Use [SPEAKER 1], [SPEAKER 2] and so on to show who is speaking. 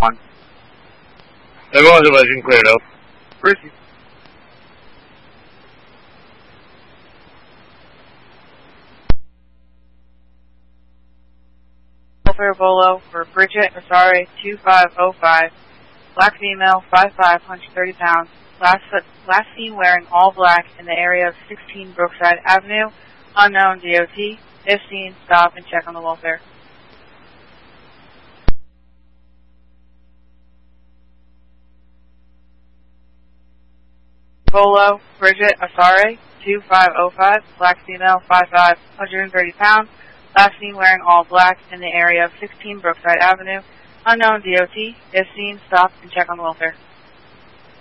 [SPEAKER 1] 1. Everyone's been cleared up. Proceed.
[SPEAKER 2] Welfare Volo for Bridget Asare 2505, black female, 5'5", 130 pounds, last seen wearing all black in the area of 16 Brookside Avenue, unknown DOT. If seen, stop and check on the welfare. Volo, Bridget Asare 2505, black female, 5'5", 130 pounds, last seen wearing all black in the area of 16 Brookside Avenue, unknown DOT. If seen, stop and check on the welfare.